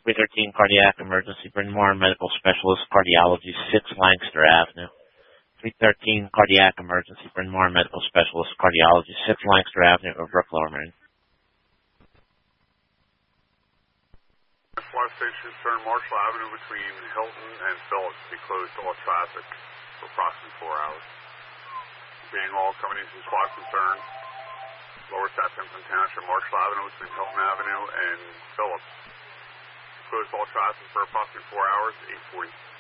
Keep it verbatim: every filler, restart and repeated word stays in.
three thirteen Cardiac Emergency, Bryn Mawr Medical Specialist, Cardiology, six Lancaster Avenue. three thirteen Cardiac Emergency, Bryn Mawr Medical Specialist, Cardiology, six Lancaster Avenue, Overbrook, Lower Merion. Fire station turn Marshall Avenue between Hilton and Phillips be closed to all traffic for approximately four hours. Being all combination squad concern, Lower Southampton Township, Marshall Avenue between Hilton Avenue and Phillips. Closed all traffic for approximately four hours, eight forty.